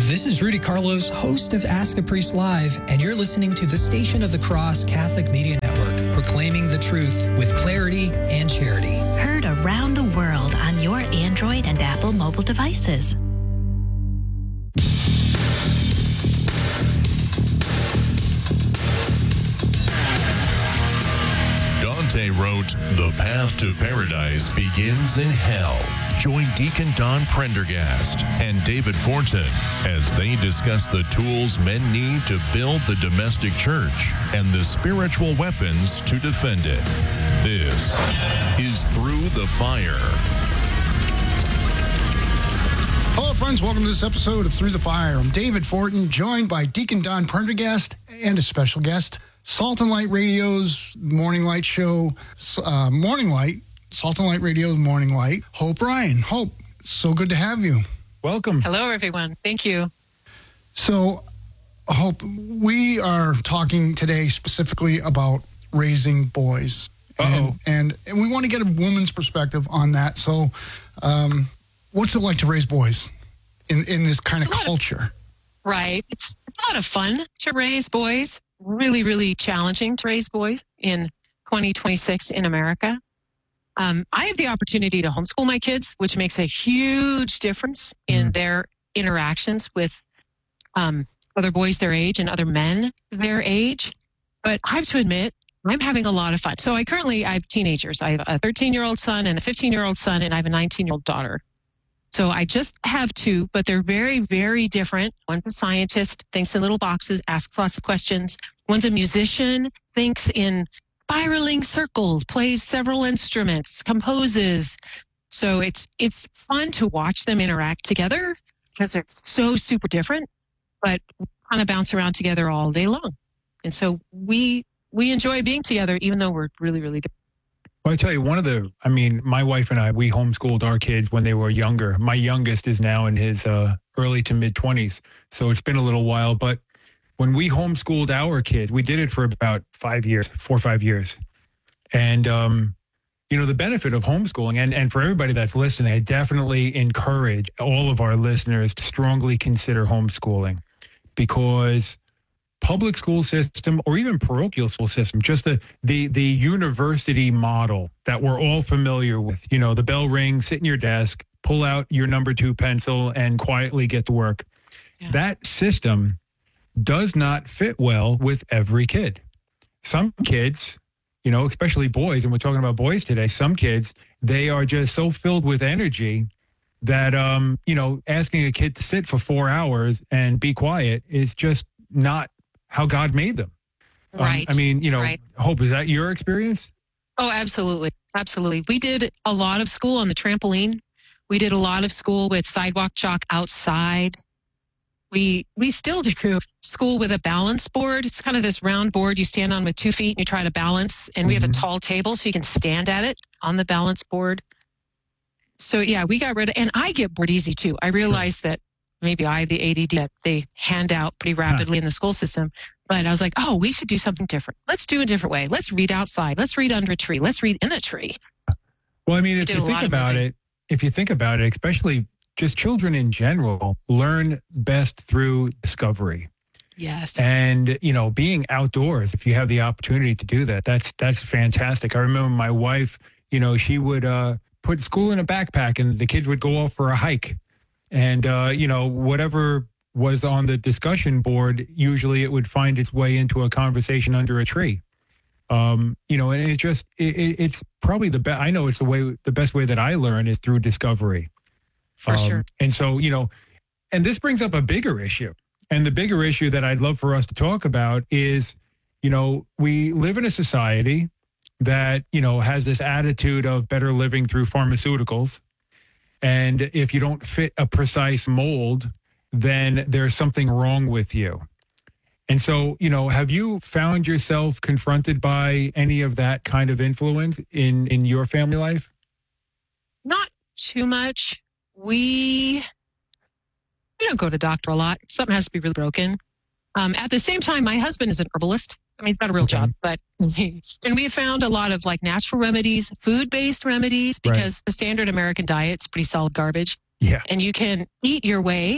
This is Rudy Carlos, host of Ask a Priest Live, and you're listening to the Station of the Cross Catholic Media Network, proclaiming the truth with clarity and charity. Heard around the world on your Android and Apple mobile devices. Dante wrote, "The path to paradise begins in hell." Join Deacon Don Prendergast and David Fortin as they discuss the tools men need to build the domestic church and the spiritual weapons to defend it. This is Through the Fire. Hello, friends. Welcome to this episode of Through the Fire. I'm David Fortin, joined by Deacon Don Prendergast and a special guest, Salt and Light Radio's Morning Light Show, Morning Light, Salt and Light Radio's Morning Light, Hope Ryan. Hope, so good to have you. Welcome. Hello, everyone. Thank you. So, Hope, we are talking today specifically about raising boys. And we want to get a woman's perspective on that. So, what's it like to raise boys in this kind of culture? Right. It's a lot of fun to raise boys. Really, really challenging to raise boys in 2026 in America. I have the opportunity to homeschool my kids, which makes a huge difference in their interactions with other boys their age and other men their age. But I have to admit, I'm having a lot of fun. So I have teenagers. I have a 13-year-old son and a 15-year-old son, and I have a 19-year-old daughter. So I just have two, but they're very, very different. One's a scientist, thinks in little boxes, asks lots of questions. One's a musician, thinks in spiraling circles, plays several instruments, composes. So it's fun to watch them interact together because they're so super different, but we kind of bounce around together all day long. And so we enjoy being together, even though we're really, really different. Well, I tell you, my wife and I, we homeschooled our kids when they were younger. My youngest is now in his early to mid 20s. So it's been a little while. But when we homeschooled our kids, we did it for about 4 or 5 years. And, the benefit of homeschooling, and for everybody that's listening, I definitely encourage all of our listeners to strongly consider homeschooling, because public school system or even parochial school system, just the university model that we're all familiar with, the bell rings, sit in your desk, pull out your number 2 pencil and quietly get to work. Yeah. That system does not fit well with every kid. Some kids, especially boys, and we're talking about boys today, some kids, they are just so filled with energy that, asking a kid to sit for 4 hours and be quiet is just not how God made them. Right. Right. Hope, is that your experience? Oh, absolutely. Absolutely. We did a lot of school on the trampoline. We did a lot of school with sidewalk chalk outside. We still do school with a balance board. It's kind of this round board you stand on with 2 feet and you try to balance. And we have a tall table so you can stand at it on the balance board. So, yeah, we got rid of, and I get bored easy too. I realized that maybe I have the ADD that they hand out pretty rapidly in the school system. But I was like, we should do something different. Let's do a different way. Let's read outside. Let's read under a tree. Let's read in a tree. Well, if you think about it, especially just children in general learn best through discovery. Yes. And, being outdoors, if you have the opportunity to do that, that's fantastic. I remember my wife, she would put school in a backpack and the kids would go off for a hike. And, whatever was on the discussion board, usually it would find its way into a conversation under a tree. And it's probably the best. I know it's the best way that I learn is through discovery. For sure. And so, and this brings up a bigger issue. And the bigger issue that I'd love for us to talk about is, we live in a society that, has this attitude of better living through pharmaceuticals. And if you don't fit a precise mold, then there's something wrong with you. And so, have you found yourself confronted by any of that kind of influence in your family life? Not too much. We don't go to the doctor a lot. Something has to be really broken. At the same time, my husband is an herbalist. He's got a real job, and we have found a lot of natural remedies, food-based remedies, because the standard American diet's pretty solid garbage. Yeah. And you can eat your way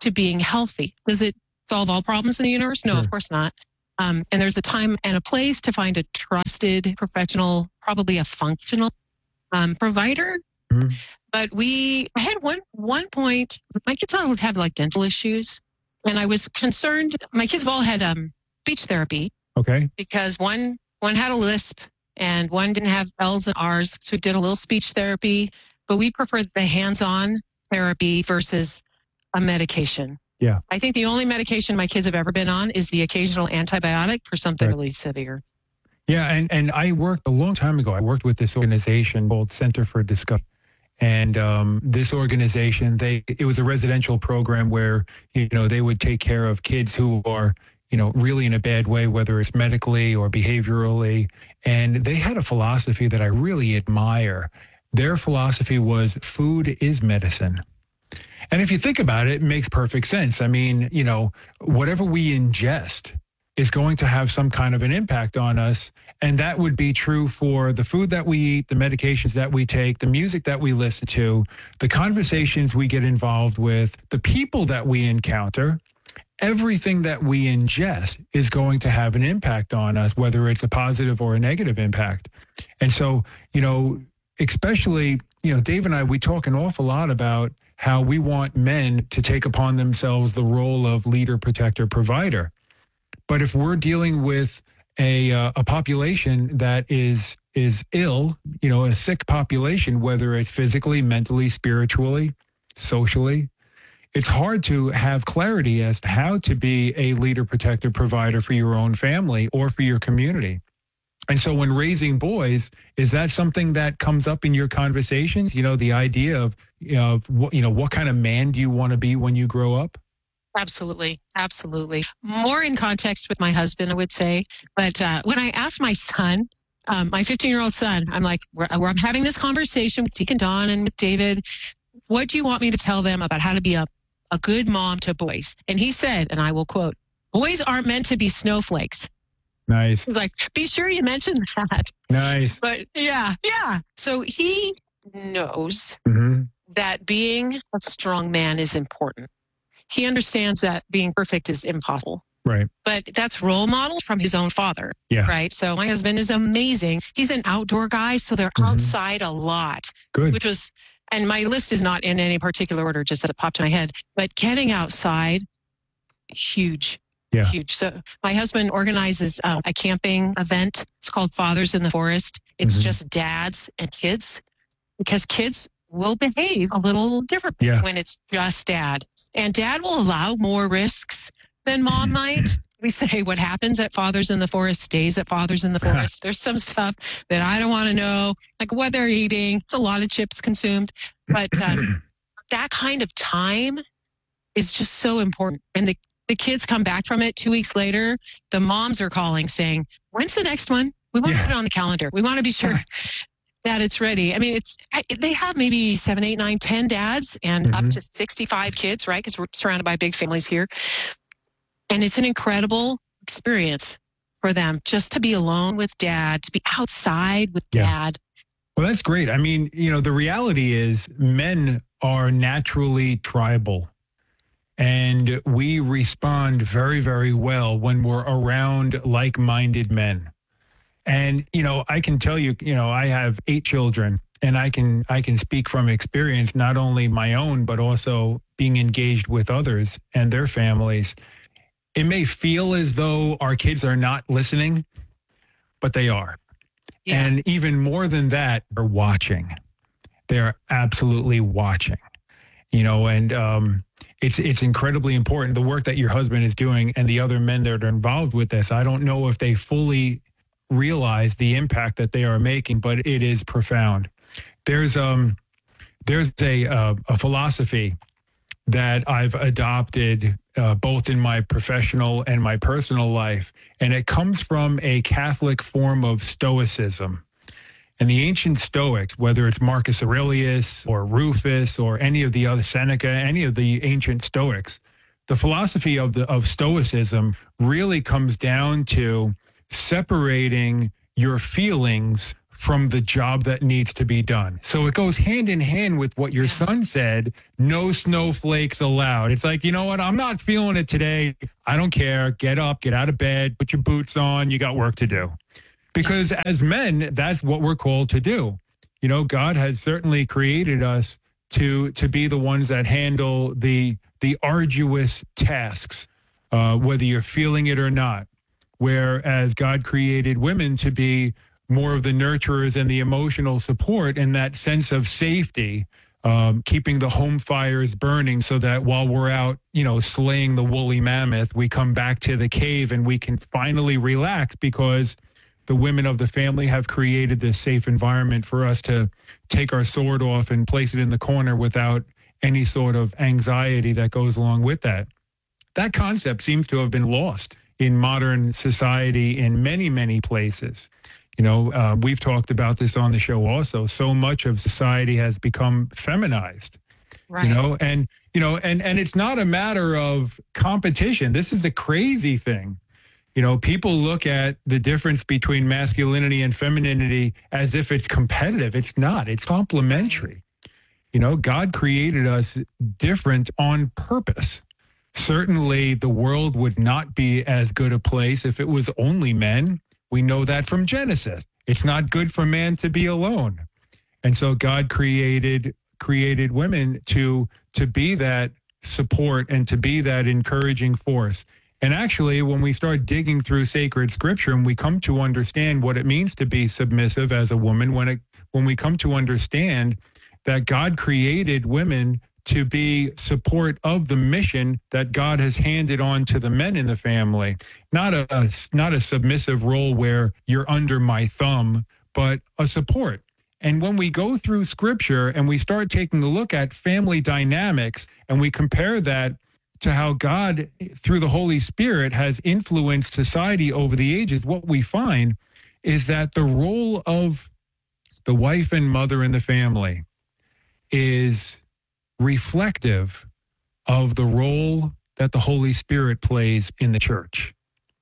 to being healthy. Does it solve all problems in the universe? No, of course not. And there's a time and a place to find a trusted professional, probably a functional provider. Mm-hmm. But I had one point, my kids all have like dental issues, and I was concerned. My kids have all had speech therapy. Okay. Because one had a lisp and one didn't have L's and R's, so we did a little speech therapy. But we preferred the hands-on therapy versus a medication. Yeah. I think the only medication my kids have ever been on is the occasional antibiotic for something really severe. Yeah, and I worked a long time ago. I worked with this organization called Center for Discovery. And this organization, it was a residential program where, they would take care of kids who are, really in a bad way, whether it's medically or behaviorally. And they had a philosophy that I really admire. Their philosophy was food is medicine. And if you think about it, it makes perfect sense. I mean, whatever we ingest is going to have some kind of an impact on us. And that would be true for the food that we eat, the medications that we take, the music that we listen to, the conversations we get involved with, the people that we encounter. Everything that we ingest is going to have an impact on us, whether it's a positive or a negative impact. And so, especially, Dave and I, we talk an awful lot about how we want men to take upon themselves the role of leader, protector, provider. But if we're dealing with a population that is ill, a sick population, whether it's physically, mentally, spiritually, socially, it's hard to have clarity as to how to be a leader, protector, provider for your own family or for your community. And so when raising boys, is that something that comes up in your conversations? The idea of what kind of man do you want to be when you grow up? Absolutely. Absolutely. More in context with my husband, I would say. But when I asked my son, my 15-year-old son, I'm like, I'm having this conversation with Deacon Don and with David. What do you want me to tell them about how to be a good mom to boys? And he said, and I will quote, boys aren't meant to be snowflakes. Nice. Like, be sure you mention that. Nice. But yeah. So he knows that being a strong man is important. He understands that being perfect is impossible. Right. But that's role model from his own father. Yeah. Right. So my husband is amazing. He's an outdoor guy, so they're outside a lot. Good. Which was, and my list is not in any particular order, just as it popped to my head. But getting outside, huge. Yeah. Huge. So my husband organizes a camping event. It's called Fathers in the Forest. It's just dads and kids, because kids will behave a little differently when it's just dad. And dad will allow more risks than mom might. We say what happens at Fathers in the Forest stays at Fathers in the Forest. There's some stuff that I don't want to know, like what they're eating. It's a lot of chips consumed. But that kind of time is just so important. And the kids come back from it 2 weeks later. The moms are calling saying, when's the next one? We want to put it on the calendar. We want to be sure that it's ready. I mean, they have maybe 7, 8, 9, 10 dads and up to 65 kids, right? Because we're surrounded by big families here. And it's an incredible experience for them just to be alone with dad, to be outside with dad. Well, that's great. I mean, the reality is men are naturally tribal. And we respond very, very well when we're around like-minded men. And, I can tell you, I have 8 children, and I can speak from experience, not only my own, but also being engaged with others and their families. It may feel as though our kids are not listening, but they are. Yeah. And even more than that, they're watching. They're absolutely watching. It's incredibly important, the work that your husband is doing and the other men that are involved with this. I don't know if they fully realize the impact that they are making, but it is profound. There's a philosophy that I've adopted both in my professional and my personal life, and it comes from a Catholic form of Stoicism. And the ancient Stoics, whether it's Marcus Aurelius or Rufus or any of the other Seneca, any of the ancient Stoics, the philosophy of Stoicism really comes down to separating your feelings from the job that needs to be done. So it goes hand in hand with what your son said, no snowflakes allowed. It's like, you know what? I'm not feeling it today. I don't care. Get up, get out of bed, put your boots on. You got work to do. Because as men, that's what we're called to do. You know, God has certainly created us to be the ones that handle the arduous tasks, whether you're feeling it or not. Whereas God created women to be more of the nurturers and the emotional support and that sense of safety, keeping the home fires burning so that while we're out, you know, slaying the woolly mammoth, we come back to the cave and we can finally relax because the women of the family have created this safe environment for us to take our sword off and place it in the corner without any sort of anxiety that goes along with that. That concept seems to have been lost in modern society in many, many places. You know, we've talked about this on the show also. So much of society has become feminized, right. And it's not a matter of competition. This is the crazy thing. You know, people look at the difference between masculinity and femininity as if it's competitive. It's not. It's complementary. You know, God created us different on purpose. Certainly, the world would not be as good a place if it was only men. We know that from Genesis. It's not good for man to be alone. And so God created women to be that support and to be that encouraging force. And actually, when we start digging through sacred scripture and we come to understand what it means to be submissive as a woman, when we come to understand that God created women to be support of the mission that God has handed on to the men in the family, not a submissive role where you're under my thumb, but a support. And when we go through scripture and we start taking a look at family dynamics and we compare that to how God, through the Holy Spirit, has influenced society over the ages, what we find is that the role of the wife and mother in the family is reflective of the role that the Holy Spirit plays in the church.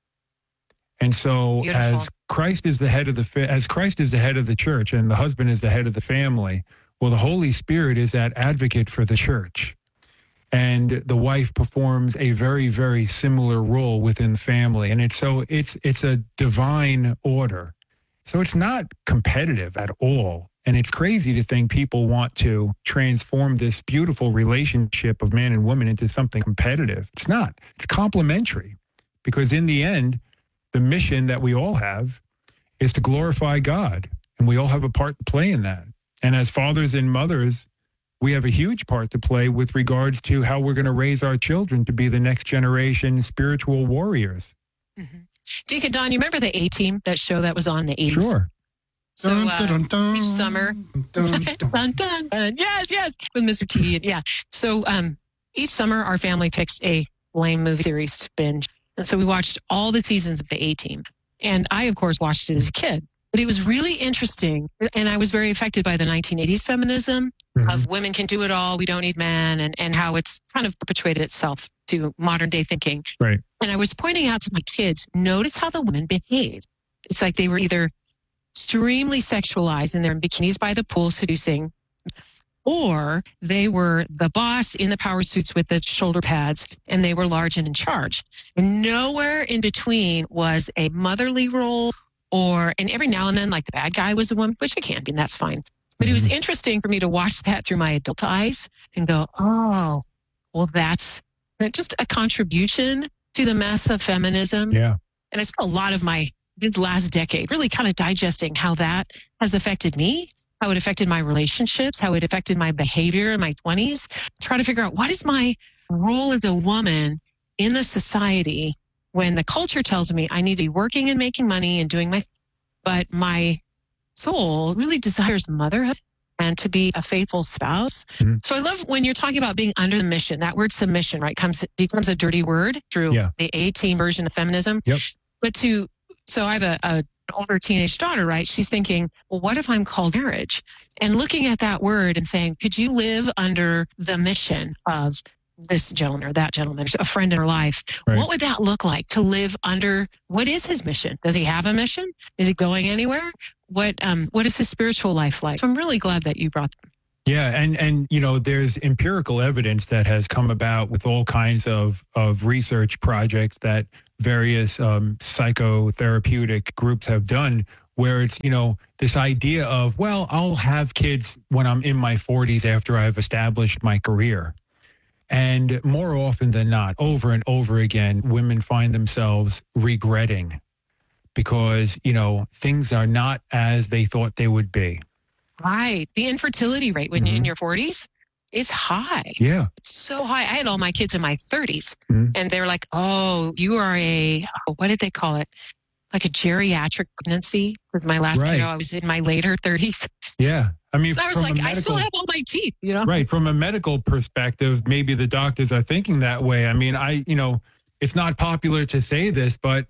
And so as Christ is the head of the church and the husband is the head of the family, well, the Holy Spirit is that advocate for the church. And the wife performs a very, very similar role within the family. And it's a divine order. So it's not competitive at all. And it's crazy to think people want to transform this beautiful relationship of man and woman into something competitive. It's not. It's complementary. Because in the end, the mission that we all have is to glorify God. And we all have a part to play in that. And as fathers and mothers, we have a huge part to play with regards to how we're going to raise our children to be the next generation spiritual warriors. Mm-hmm. Deacon Don, you remember the A-Team, that show that was on in the 80s? Sure. So each summer, dun, dun, dun. Yes, with Mr. T. Yeah. So each summer, our family picks a lame movie series to binge. And so we watched all the seasons of the A-Team. And I, of course, watched it as a kid. But it was really interesting. And I was very affected by the 1980s feminism of women can do it all. We don't need men, and how it's kind of perpetuated itself to modern day thinking. Right. And I was pointing out to my kids, notice how the women behaved. It's like they were either extremely sexualized and they're in bikinis by the pool seducing, or they were the boss in the power suits with the shoulder pads and they were large and in charge. And nowhere in between was a motherly role and every now and then, like the bad guy was a woman, which it can be, and that's fine. But it was interesting for me to watch that through my adult eyes and go, oh, well, that's just a contribution to the mess of feminism. Yeah. And I spent a lot of my last decade really kind of digesting how that has affected me, how it affected my relationships, how it affected my behavior in my 20s, trying to figure out what is my role as a woman in the society when the culture tells me I need to be working and making money and doing but my soul really desires motherhood and to be a faithful spouse. Mm-hmm. So I love when you're talking about being under the mission, that word submission, right, becomes a dirty word through the A-Team version of feminism. Yep. But so I have an older teenage daughter, right? She's thinking, well, what if I'm called marriage? And looking at that word and saying, could you live under the mission of this gentleman or that gentleman, a friend in her life. Right. What would that look like to live under? What is his mission? Does he have a mission? Is he going anywhere? What is his spiritual life like? So I'm really glad that you brought them. Yeah, and there's empirical evidence that has come about with all kinds of research projects that various psychotherapeutic groups have done, where it's, this idea of, well, I'll have kids when I'm in my 40s after I've established my career. And more often than not, over and over again, women find themselves regretting because, things are not as they thought they would be. Right. The infertility rate when you're in your 40s is high. Yeah. It's so high. I had all my kids in my 30s, and they're like, oh, you are what did they call it? Like a geriatric pregnancy was my last kiddo. I was in my later 30s. Yeah. I mean, I was like, I still have all my teeth, Right. From a medical perspective, maybe the doctors are thinking that way. I mean, it's not popular to say this, but,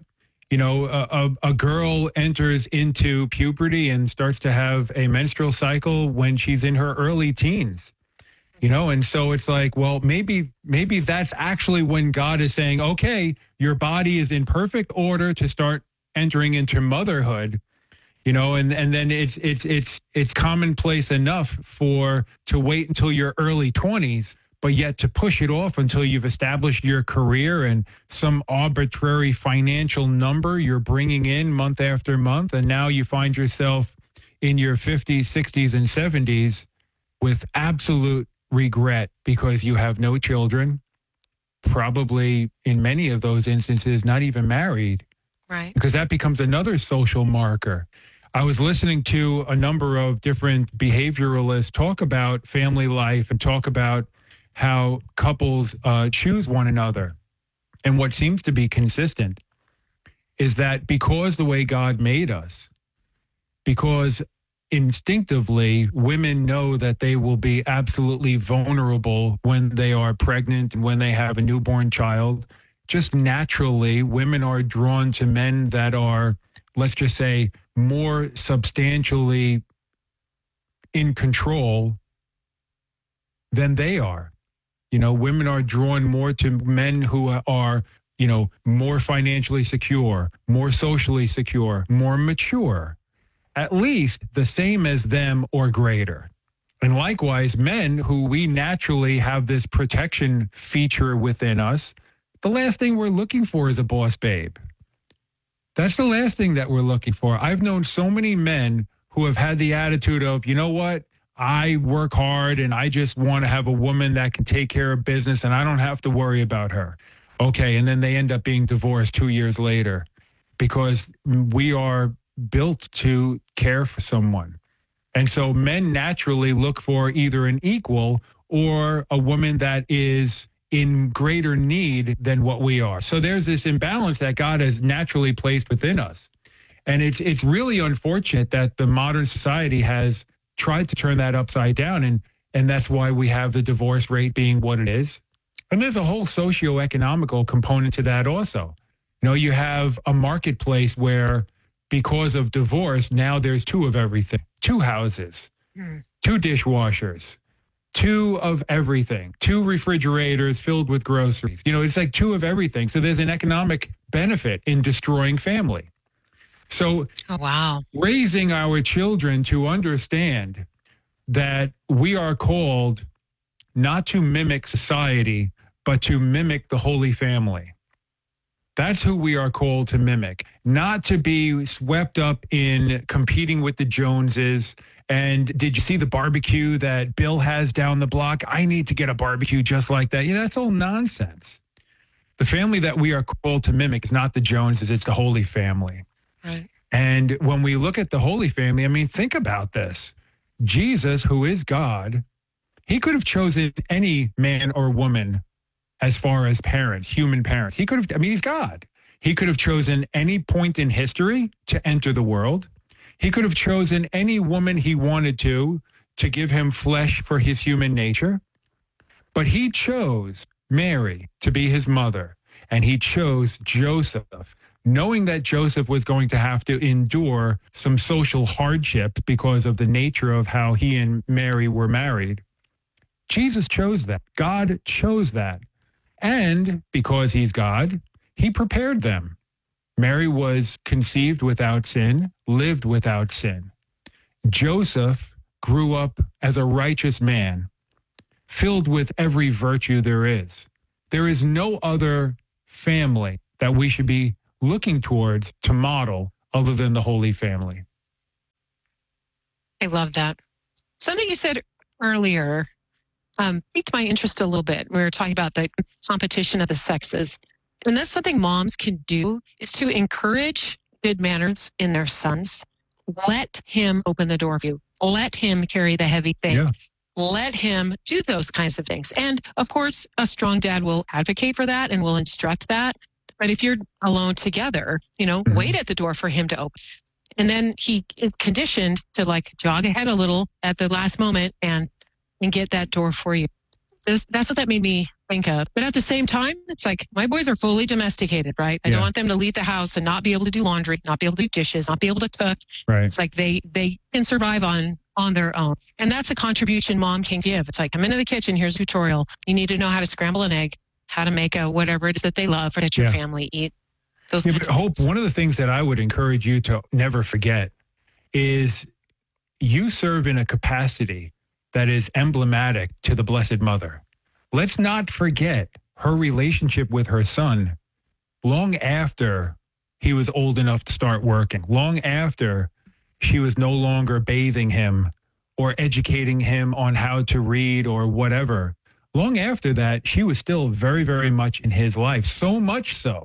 a girl enters into puberty and starts to have a menstrual cycle when she's in her early teens, and so it's like, well, maybe that's actually when God is saying, okay, your body is in perfect order to start entering into motherhood. And then it's commonplace enough to wait until your early 20s, but yet to push it off until you've established your career and some arbitrary financial number you're bringing in month after month. And now you find yourself in your 50s, 60s, and 70s with absolute regret because you have no children, probably in many of those instances, not even married. Right. Because that becomes another social marker. I was listening to a number of different behavioralists talk about family life and talk about how couples choose one another. And what seems to be consistent is that because the way God made us, because instinctively women know that they will be absolutely vulnerable when they are pregnant and when they have a newborn child, just naturally women are drawn to men that are, let's just say, more substantially in control than they are. Women are drawn more to men who are, more financially secure, more socially secure, more mature, at least the same as them or greater. And likewise, men who we naturally have this protection feature within us, the last thing we're looking for is a boss babe. That's the last thing that we're looking for. I've known so many men who have had the attitude of, you know what? I work hard and I just want to have a woman that can take care of business and I don't have to worry about her. Okay. And then they end up being divorced 2 years later because we are built to care for someone. And so men naturally look for either an equal or a woman that is in greater need than what we are. So there's this imbalance that God has naturally placed within us. And it's really unfortunate that the modern society has tried to turn that upside down. And that's why we have the divorce rate being what it is. And there's a whole socioeconomical component to that also. You have a marketplace where because of divorce, now there's two of everything, 2 houses, 2 dishwashers, 2 of everything, 2 refrigerators filled with groceries. It's like 2 of everything. So there's an economic benefit in destroying family. So raising our children to understand that we are called not to mimic society, but to mimic the Holy Family. That's who we are called to mimic, not to be swept up in competing with the Joneses. And did you see the barbecue that Bill has down the block? I need to get a barbecue just like that. That's all nonsense. The family that we are called to mimic is not the Joneses, it's the Holy Family. Right. And when we look at the Holy Family, think about this. Jesus, who is God, he could have chosen any man or woman as far as parents, human parents. He could have, he's God. He could have chosen any point in history to enter the world. He could have chosen any woman he wanted to give him flesh for his human nature. But he chose Mary to be his mother, and he chose Joseph, knowing that Joseph was going to have to endure some social hardship because of the nature of how he and Mary were married. Jesus chose that. God chose that. And because he's God, he prepared them. Mary was conceived without sin, lived without sin. Joseph grew up as a righteous man, filled with every virtue there is. There is no other family that we should be looking towards to model other than the Holy Family. I love that. Something you said earlier piqued my interest a little bit. We were talking about the competition of the sexes. And that's something moms can do, is to encourage good manners in their sons. Let him open the door for you. Let him carry the heavy thing. Yeah. Let him do those kinds of things. And of course, a strong dad will advocate for that and will instruct that. But if you're alone together, wait at the door for him to open. And then he is conditioned to jog ahead a little at the last moment and get that door for you. That's what that made me think of. But at the same time, it's like my boys are fully domesticated, right? I don't want them to leave the house and not be able to do laundry, not be able to do dishes, not be able to cook. Right. It's like they can survive on their own. And that's a contribution mom can give. It's like, come into the kitchen, here's a tutorial. You need to know how to scramble an egg, how to make whatever it is that they love or that your family eat. Those kinds of Hope, things. one of the things that I would encourage you to never forget is you serve in a capacity that is emblematic to the Blessed Mother. Let's not forget her relationship with her son long after he was old enough to start working, long after she was no longer bathing him or educating him on how to read or whatever. Long after that, she was still very, very much in his life. So much so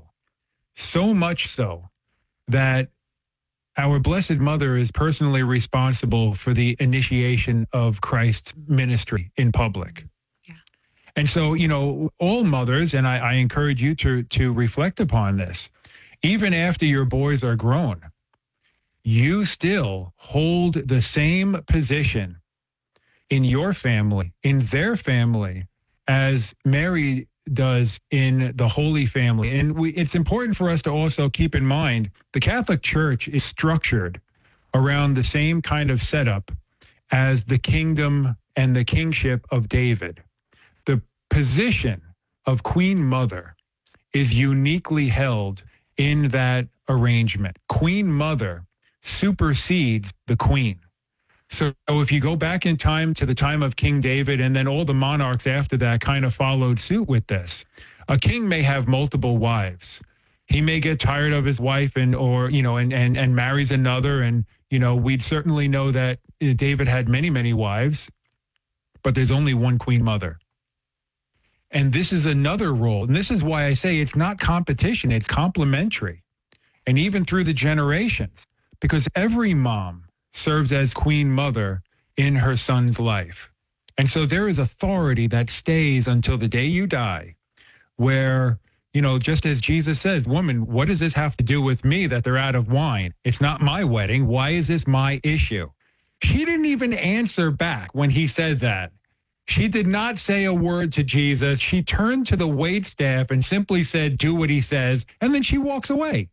that our Blessed Mother is personally responsible for the initiation of Christ's ministry in public. Yeah. And so, all mothers, and I encourage you to reflect upon this, even after your boys are grown, you still hold the same position in your family, in their family, as Mary does in the Holy Family. And it's important for us to also keep in mind the Catholic Church is structured around the same kind of setup as the kingdom and the kingship of David. The position of Queen Mother is uniquely held in that arrangement. Queen Mother supersedes the queen. So if you go back in time to the time of King David, and then all the monarchs after that kind of followed suit with this, a king may have multiple wives. He may get tired of his wife and marries another. And, we'd certainly know that David had many, many wives, but there's only one Queen Mother. And this is another role. And this is why I say it's not competition, it's complementary. And even through the generations, because every mom serves as Queen Mother in her son's life. And so there is authority that stays until the day you die, where, just as Jesus says, woman, what does this have to do with me that they're out of wine? It's not my wedding. Why is this my issue? She didn't even answer back when he said that. She did not say a word to Jesus. She turned to the waitstaff and simply said, do what he says, and then she walks away.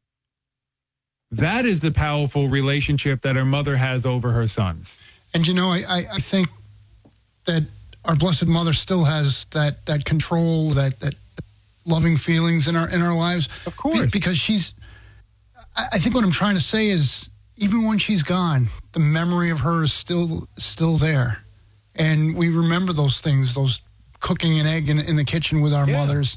That is the powerful relationship that her mother has over her sons. And I think that our Blessed Mother still has that control, that loving feelings in our lives. Of course. Because I think what I'm trying to say is, even when she's gone, the memory of her is still there. And we remember those things, those cooking an egg in the kitchen with our mothers.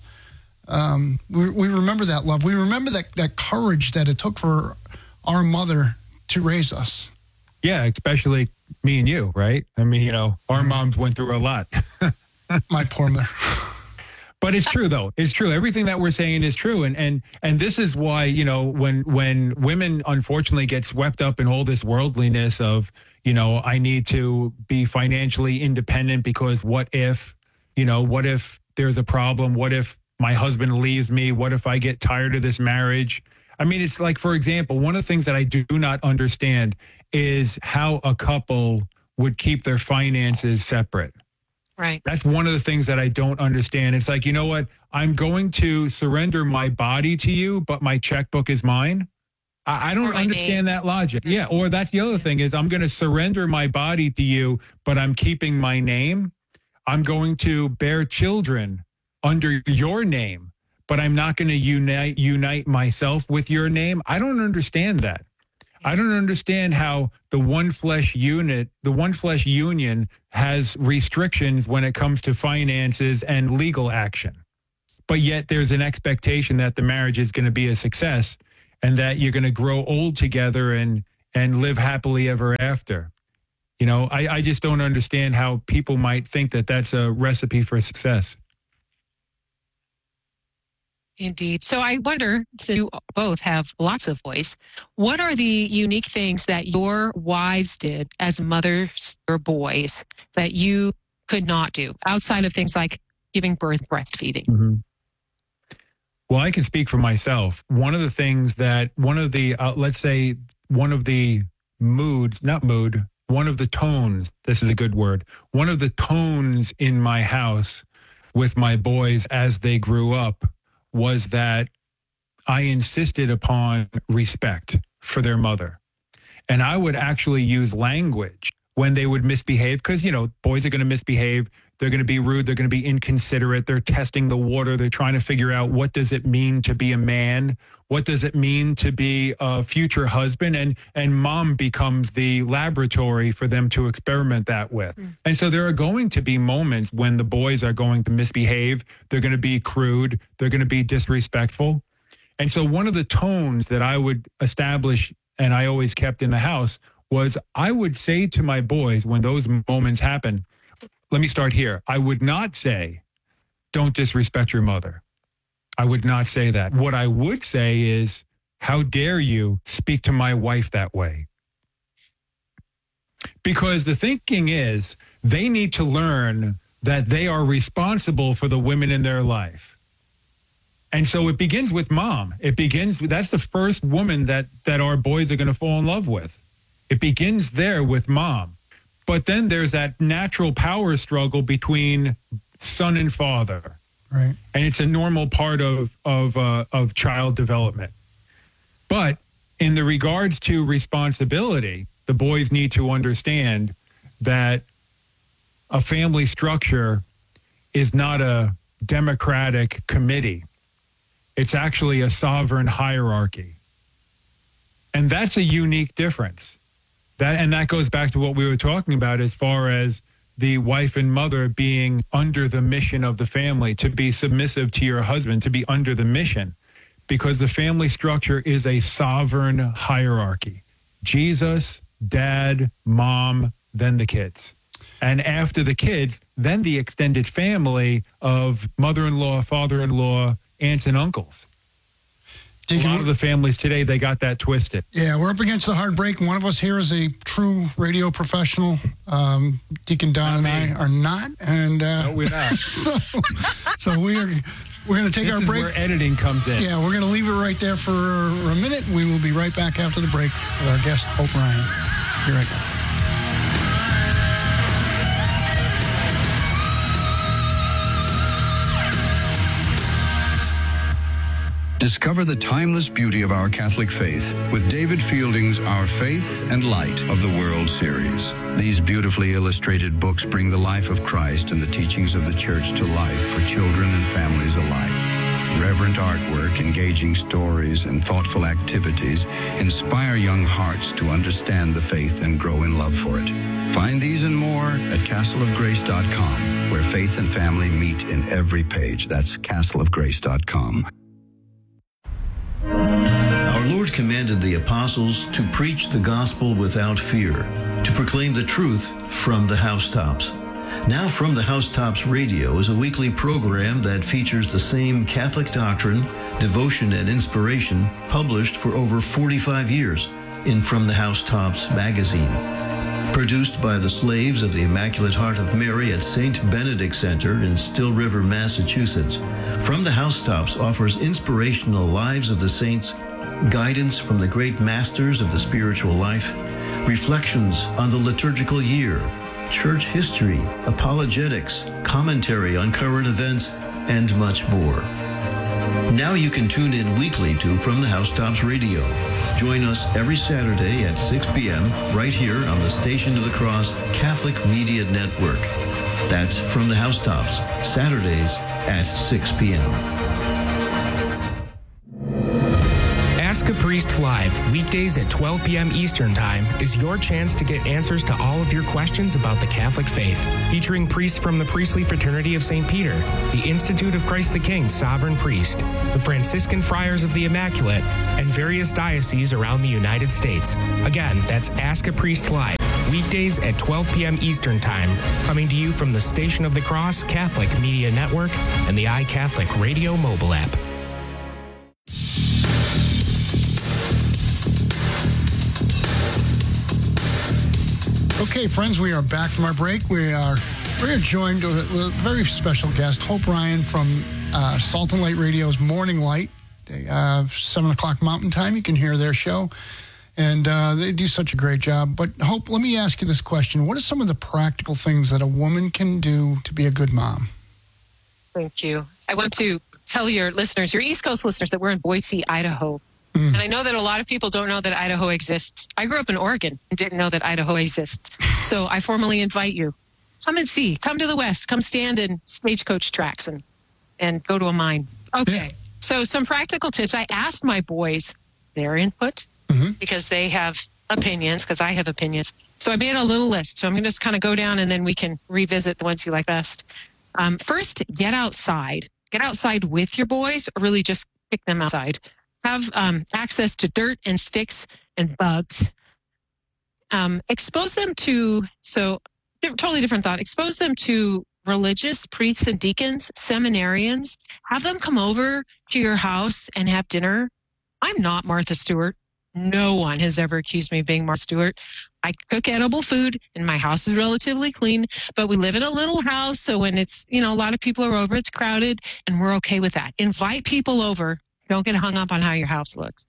We remember that love. We remember that courage that it took for our mother to raise us. Yeah, especially me and you, right? I mean, our moms went through a lot. My poor mother. But it's true, though. It's true. Everything that we're saying is true. And this is why, when women unfortunately get swept up in all this worldliness of, I need to be financially independent because what if there's a problem? What if my husband leaves me? What if I get tired of this marriage? I mean, it's like, for example, one of the things that I do not understand is how a couple would keep their finances separate. Right. That's one of the things that I don't understand. It's like, you know what? I'm going to surrender my body to you, but my checkbook is mine. I don't understand that logic. Mm-hmm. Yeah. Or that's the other thing is I'm going to surrender my body to you, but I'm keeping my name. I'm going to bear children under your name, but I'm not going to unite myself with your name. I don't understand that. I don't understand how the one flesh union has restrictions when it comes to finances and legal action. But yet there's an expectation that the marriage is going to be a success and that you're going to grow old together and live happily ever after. You know, I just don't understand how people might think that that's a recipe for success. Indeed. So I wonder, so you both have lots of voice, what are the unique things that your wives did as mothers or boys that you could not do outside of things like giving birth, breastfeeding? Mm-hmm. Well, I can speak for myself. One of the things that, one of the tones, this is a good word, one of the tones in my house with my boys as they grew up was that I insisted upon respect for their mother. And I would actually use language when they would misbehave, because, you know, boys are going to misbehave. They're going to be rude. They're going to be inconsiderate. They're testing the water. They're trying to figure out, what does it mean to be a man? What does it mean to be a future husband? And mom becomes the laboratory for them to experiment that with. And so there are going to be moments when the boys are going to misbehave. They're going to be crude. They're going to be disrespectful. And so one of the tones that I would establish, and I always kept in the house, was I would say to my boys when those moments happen, let me start here. I would not say, don't disrespect your mother. I would not say that. What I would say is, how dare you speak to my wife that way? Because the thinking is, they need to learn that they are responsible for the women in their life. And so it begins with mom. That's the first woman that our boys are going to fall in love with. It begins there with mom. But then there's that natural power struggle between son and father. Right. And it's a normal part of child development. But in the regards to responsibility, the boys need to understand that a family structure is not a democratic committee. It's actually a sovereign hierarchy. And that's a unique difference. That goes back to what we were talking about as far as the wife and mother being under the mission of the family, to be submissive to your husband, to be under the mission, because the family structure is a sovereign hierarchy. Jesus, dad, mom, then the kids. And after the kids, then the extended family of mother-in-law, father-in-law, aunts and uncles. A lot of the families today, they got that twisted. Yeah, we're up against the hard break. One of us here is a true radio professional. Deacon Don and I are not. And no, we're not. so we're going to take our break. This is where editing comes in. Yeah, we're going to leave it right there for a minute. We will be right back after the break with our guest, Hope Ryan. Be right back. Discover the timeless beauty of our Catholic faith with David Fielding's Our Faith and Light of the World series. These beautifully illustrated books bring the life of Christ and the teachings of the Church to life for children and families alike. Reverent artwork, engaging stories, and thoughtful activities inspire young hearts to understand the faith and grow in love for it. Find these and more at castleofgrace.com, where faith and family meet in every page. That's castleofgrace.com. Our Lord commanded the apostles to preach the gospel without fear, to proclaim the truth from the housetops. Now From the Housetops Radio is a weekly program that features the same Catholic doctrine, devotion, and inspiration published for over 45 years in From the Housetops magazine. Produced by the slaves of the Immaculate Heart of Mary at St. Benedict Center in Still River, Massachusetts, From the Housetops offers inspirational lives of the saints, guidance from the great masters of the spiritual life, reflections on the liturgical year, church history, apologetics, commentary on current events, and much more. Now you can tune in weekly to From the Housetops Radio. Join us every Saturday at 6 p.m. right here on the Station of the Cross Catholic Media Network. That's From the Housetops, Saturdays at 6 p.m. Ask a Priest Live, weekdays at 12 p.m. Eastern Time, is your chance to get answers to all of your questions about the Catholic faith. Featuring priests from the Priestly Fraternity of St. Peter, the Institute of Christ the King Sovereign Priest, the Franciscan Friars of the Immaculate, and various dioceses around the United States. Again, that's Ask a Priest Live, weekdays at 12 p.m. Eastern Time, coming to you from the Station of the Cross Catholic Media Network and the iCatholic Radio mobile app. Okay, friends, we are back from our break. We're joined with a very special guest, Hope Ryan from Salt and Light Radio's Morning Light. They 7 o'clock Mountain Time. You can hear their show. And they do such a great job. But Hope, let me ask you this question. What are some of the practical things that a woman can do to be a good mom? Thank you. I want to tell your listeners, your East Coast listeners, that we're in Boise, Idaho. And I know that a lot of people don't know that Idaho exists. I grew up in Oregon and didn't know that Idaho exists. So I formally invite you. Come and see. Come to the West. Come stand in stagecoach tracks and go to a mine. Okay. Yeah. So some practical tips. I asked my boys their input because they have opinions, because I have opinions. So I made a little list. So I'm going to just kind of go down and then we can revisit the ones you like best. First, get outside. Get outside with your boys, or really just kick them outside. Have access to dirt and sticks and bugs. Expose them to, totally different thought, expose them to religious priests and deacons, seminarians. Have them come over to your house and have dinner. I'm not Martha Stewart. No one has ever accused me of being Martha Stewart. I cook edible food and my house is relatively clean, but we live in a little house. So when it's, a lot of people are over, it's crowded, and we're okay with that. Invite people over. Don't get hung up on how your house looks.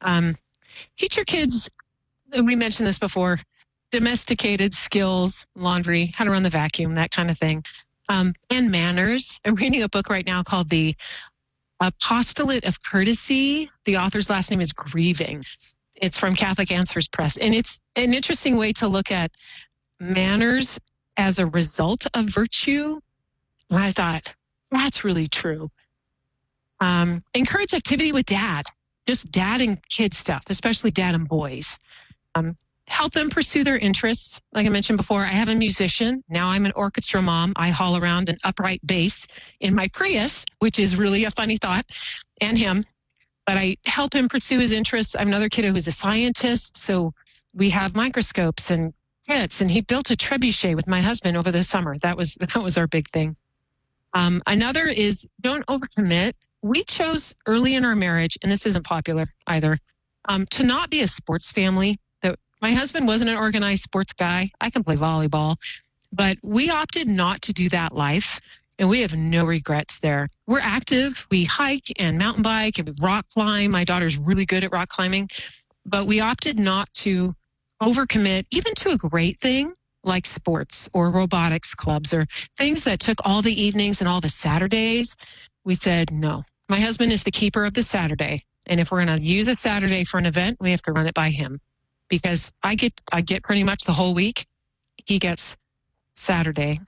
Teach your kids, we mentioned this before, domesticated skills, laundry, how to run the vacuum, that kind of thing, and manners. I'm reading a book right now called The Apostolate of Courtesy. The author's last name is Grieving. It's from Catholic Answers Press. And it's an interesting way to look at manners as a result of virtue. And I thought, that's really true. Encourage activity with dad, just dad and kid stuff, especially dad and boys. Help them pursue their interests. Like I mentioned before, I have a musician. Now I'm an orchestra mom. I haul around an upright bass in my Prius, which is really a funny thought, and him. But I help him pursue his interests. I have another kid who's a scientist, so we have microscopes and kits, and he built a trebuchet with my husband over the summer. That was our big thing. Another is don't overcommit. We chose early in our marriage, and this isn't popular either, to not be a sports family. My husband wasn't an organized sports guy. I can play volleyball, but we opted not to do that life, and we have no regrets there. We're active. We hike and mountain bike and we rock climb. My daughter's really good at rock climbing, but we opted not to overcommit even to a great thing like sports or robotics clubs or things that took all the evenings and all the Saturdays. We said, no, my husband is the keeper of the Saturday. And if we're going to use a Saturday for an event, we have to run it by him, because I get pretty much the whole week. He gets Saturday.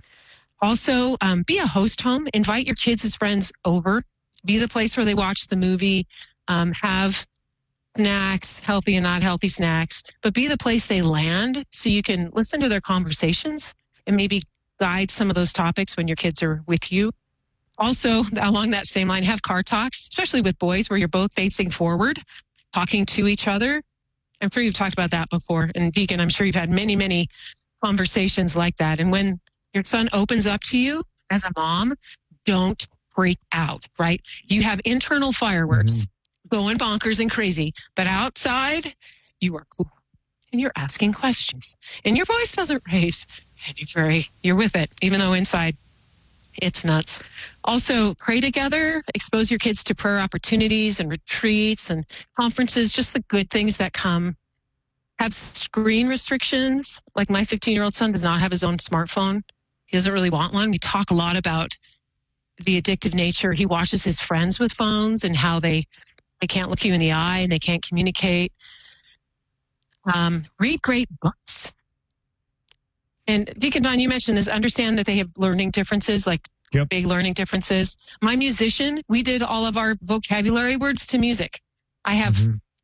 Also, be a host home. Invite your kids as friends over. Be the place where they watch the movie. Have snacks, healthy and not healthy snacks, but be the place they land so you can listen to their conversations and maybe guide some of those topics when your kids are with you. Also, along that same line, have car talks, especially with boys, where you're both facing forward, talking to each other. I'm sure you've talked about that before. And Deacon, I'm sure you've had many, many conversations like that. And when your son opens up to you as a mom, don't freak out, right? You have internal fireworks going bonkers and crazy, but outside you are cool and you're asking questions and your voice doesn't raise and you're with it, even though inside it's nuts. Also, pray together, expose your kids to prayer opportunities and retreats and conferences, just the good things that come. Have screen restrictions. Like my 15-year-old son does not have his own smartphone. He doesn't really want one. We talk a lot about the addictive nature. He watches his friends with phones and how they can't look you in the eye and they can't communicate. Read great books. And Deacon Don, you mentioned this. Understand that they have learning differences, like big learning differences. My musician, we did all of our vocabulary words to music. I have,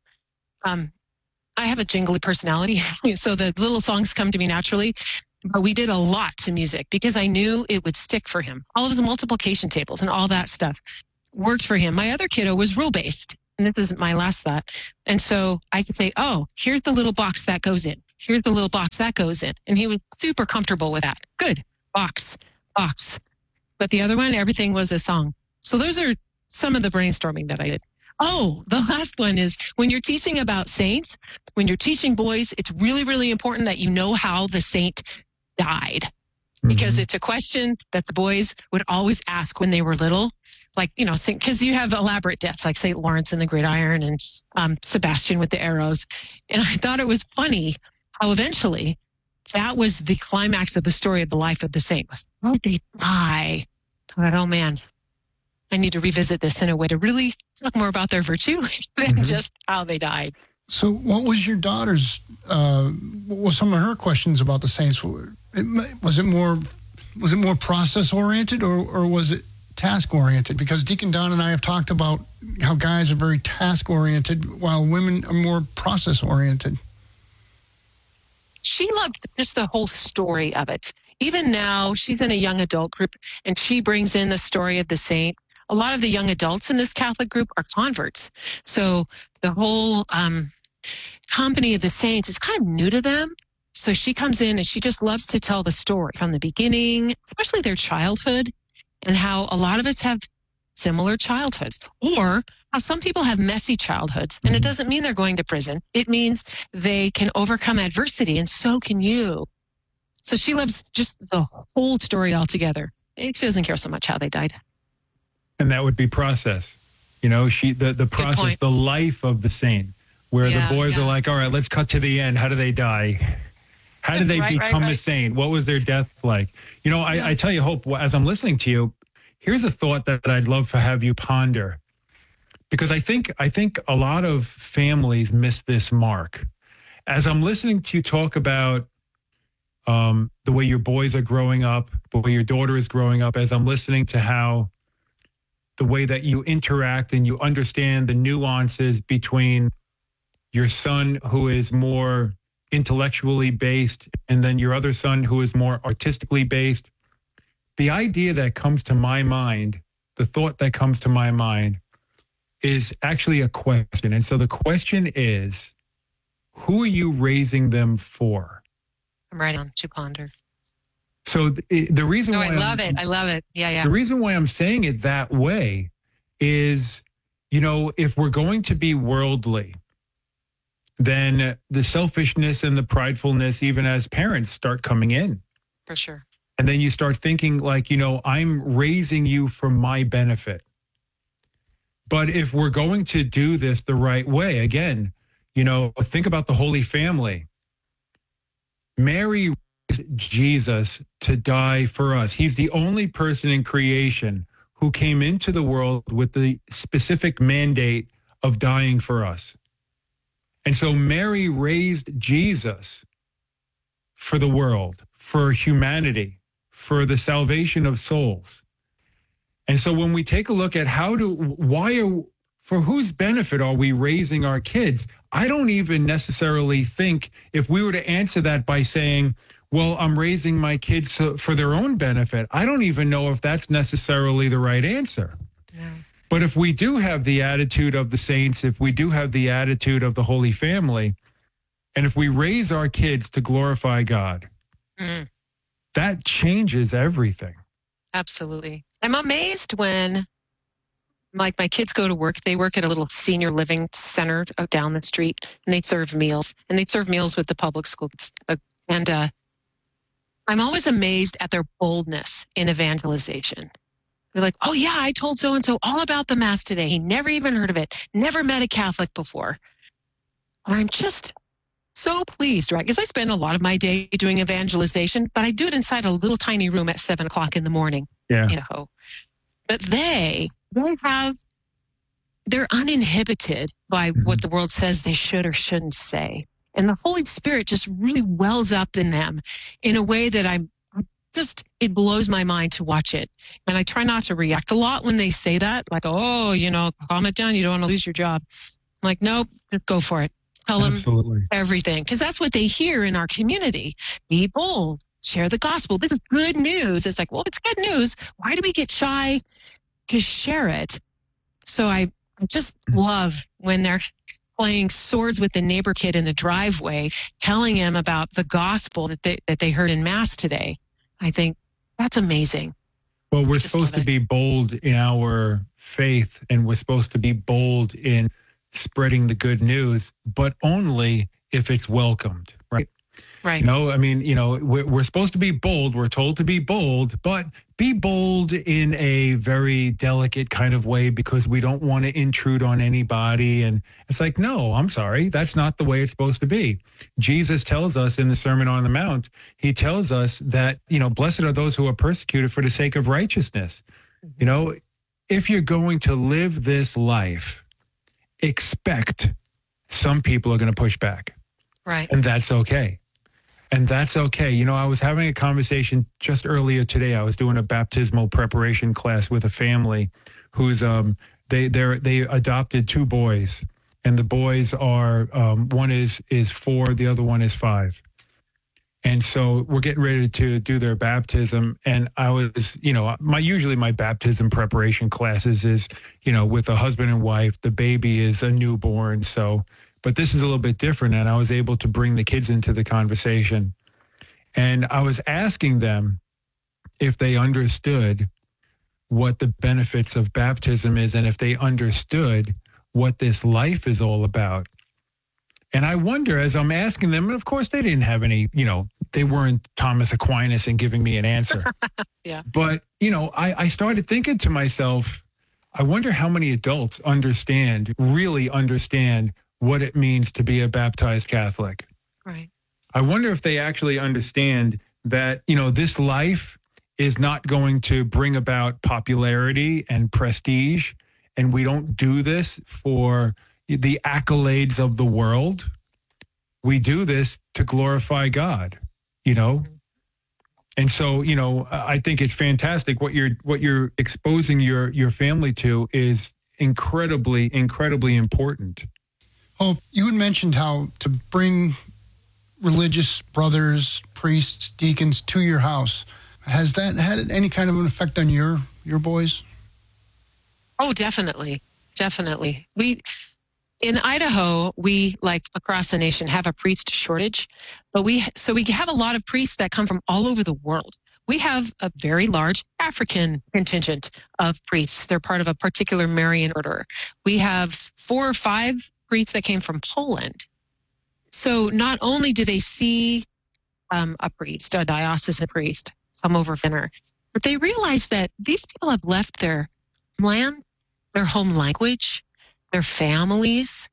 I have a jingly personality, so the little songs come to me naturally. But we did a lot to music because I knew it would stick for him. All of his multiplication tables and all that stuff worked for him. My other kiddo was rule-based, and this isn't my last thought. And so I could say, oh, here's the little box that goes in. Here's the little box that goes in. And he was super comfortable with that. Good. Box. But the other one, everything was a song. So those are some of the brainstorming that I did. Oh, the last one is when you're teaching about saints, when you're teaching boys, it's really, really important that you know how the saint died. Because it's a question that the boys would always ask when they were little. Like, you know, because you have elaborate deaths like St. Lawrence and the gridiron and Sebastian with the arrows. And I thought it was funny how eventually that was the climax of the story of the life of the saint. Was how they die. I thought, oh man, I need to revisit this in a way to really talk more about their virtue than just how they died. So what was your daughter's, what were some of her questions about the saints? Was it more process oriented or was it task oriented? Because Deacon Don and I have talked about how guys are very task oriented while women are more process oriented. She loved just the whole story of it. Even now, she's in a young adult group, and she brings in the story of the saint. A lot of the young adults in this Catholic group are converts. So the whole company of the saints is kind of new to them. So she comes in and she just loves to tell the story from the beginning, especially their childhood, and how a lot of us have similar childhoods, or how some people have messy childhoods. And it doesn't mean they're going to prison. It means they can overcome adversity, and so can you. So she loves just the whole story altogether. She doesn't care so much how they died. And that would be process. You know, the process, the life of the saint, where the boys are like, all right, let's cut to the end. How do they die? How did they become a saint? What was their death like? You know, I tell you, Hope, as I'm listening to you, here's a thought that I'd love to have you ponder. Because I think a lot of families miss this mark. As I'm listening to you talk about the way your boys are growing up, the way your daughter is growing up, as I'm listening to how the way that you interact and you understand the nuances between your son who is more intellectually based and then your other son who is more artistically based, the idea that comes to my mind, the thought that comes to my mind is actually a question. And so the question is, who are you raising them for? I'm right on to ponder. So the reason why I love it. Yeah. The reason why I'm saying it that way is, you know, if we're going to be worldly, then the selfishness and the pridefulness, even as parents, start coming in. For sure. And then you start thinking like, you know, I'm raising you for my benefit. But if we're going to do this the right way, again, you know, think about the Holy Family. Mary raised Jesus to die for us. He's the only person in creation who came into the world with the specific mandate of dying for us. And so Mary raised Jesus for the world, for humanity, for the salvation of souls. And so when we take a look at for whose benefit are we raising our kids? I don't even necessarily think if we were to answer that by saying, well, I'm raising my kids for their own benefit, I don't even know if that's necessarily the right answer. Yeah. But if we do have the attitude of the saints, if we do have the attitude of the Holy Family, and if we raise our kids to glorify God, that changes everything. Absolutely. I'm amazed when, like, my kids go to work. They work at a little senior living center down the street, and they serve meals. And they serve meals with the public school. And I'm always amazed at their boldness in evangelization. They're like, oh, yeah, I told so-and-so all about the Mass today. He never even heard of it, never met a Catholic before. I'm just so pleased, right? Because I spend a lot of my day doing evangelization, but I do it inside a little tiny room at 7 o'clock in the morning. Yeah. You know, but they're uninhibited by what the world says they should or shouldn't say. And the Holy Spirit just really wells up in them in a way that it blows my mind to watch it. And I try not to react a lot when they say that, like, oh, calm it down. You don't want to lose your job. I'm like, nope, just go for it. Tell them everything. Because that's what they hear in our community. Be bold. Share the gospel. This is good news. It's like, well, it's good news. Why do we get shy to share it? So I just love when they're playing swords with the neighbor kid in the driveway, telling him about the gospel that they heard in Mass today. I think that's amazing. Well, we're supposed to be bold in our faith, and we're supposed to be bold in spreading the good news, but only if it's welcomed, right? Right. We're supposed to be bold. We're told to be bold, but be bold in a very delicate kind of way, because we don't want to intrude on anybody. And it's like, no, I'm sorry. That's not the way it's supposed to be. Jesus tells us in the Sermon on the Mount, he tells us that, blessed are those who are persecuted for the sake of righteousness. If you're going to live this life, expect some people are going to push back. Right. And that's okay. And that's okay. I was having a conversation just earlier today. I was doing a baptismal preparation class with a family who's they adopted 2 boys, and the boys are one is 4, the other one is 5. And so we're getting ready to do their baptism. And I was, usually my baptism preparation classes is, with a husband and wife. The baby is a newborn. But this is a little bit different. And I was able to bring the kids into the conversation. And I was asking them if they understood what the benefits of baptism is, and if they understood what this life is all about. And I wonder, as I'm asking them, and of course they didn't have any, they weren't Thomas Aquinas and giving me an answer. Yeah. But, I started thinking to myself, I wonder how many adults really understand what it means to be a baptized Catholic. Right. I wonder if they actually understand that, this life is not going to bring about popularity and prestige. And we don't do this for the accolades of the world. We do this to glorify God, And so, I think it's fantastic. What you're exposing your family to is incredibly, incredibly important. Oh, you had mentioned how to bring religious brothers, priests, deacons to your house. Has that had any kind of an effect on your boys? Oh, definitely. Definitely. In Idaho, we, like across the nation, have a priest shortage, but we have a lot of priests that come from all over the world. We have a very large African contingent of priests. They're part of a particular Marian order. We have 4 or 5 priests that came from Poland. So not only do they see a priest, a diocesan priest, come over for dinner, but they realize that these people have left their land, their home language, their families,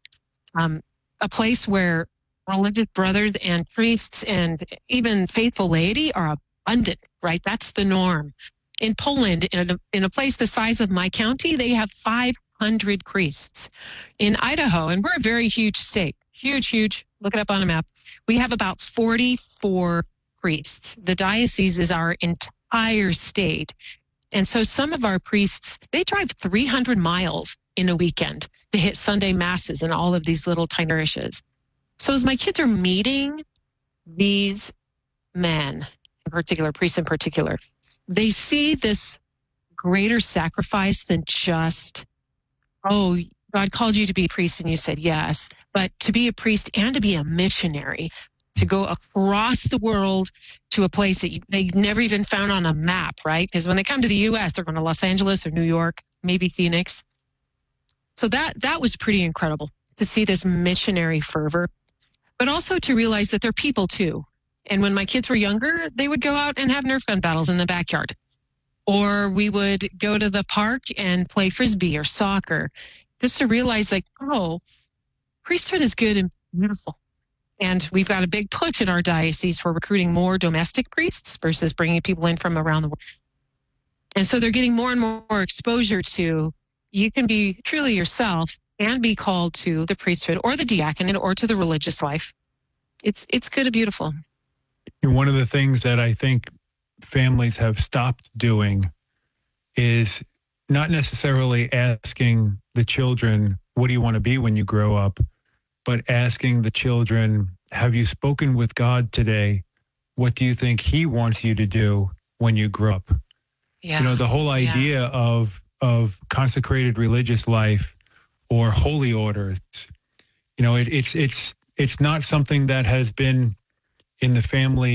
a place where religious brothers and priests and even faithful laity are abundant, right? That's the norm. In Poland, in a place the size of my county, they have 500 priests. In Idaho, and we're a very huge state, huge, look it up on a map, we have about 44 priests. The diocese is our entire state. And so some of our priests, they drive 300 miles in a weekend to hit Sunday masses in all of these little tiny parishes. So as my kids are meeting these men, in particular, priests in particular, they see this greater sacrifice than just, oh, God called you to be a priest and you said yes, but to be a priest and to be a missionary, to go across the world to a place that they never even found on a map, right? Because when they come to the U.S., they're going to Los Angeles or New York, maybe Phoenix. So that was pretty incredible to see this missionary fervor, but also to realize that they're people too. And when my kids were younger, they would go out and have Nerf gun battles in the backyard. Or we would go to the park and play Frisbee or soccer, just to realize like, oh, priesthood is good and beautiful. And we've got a big push in our diocese for recruiting more domestic priests versus bringing people in from around the world. And so they're getting more and more exposure to, you can be truly yourself and be called to the priesthood or the diaconate or to the religious life. it's good and beautiful. And one of the things that I think families have stopped doing is not necessarily asking the children, what do you want to be when you grow up? But asking the children, have you spoken with God today? What do you think he wants you to do when you grow up? Yeah. You know, the whole idea of consecrated religious life or holy orders, you know, it's not something that has been in the family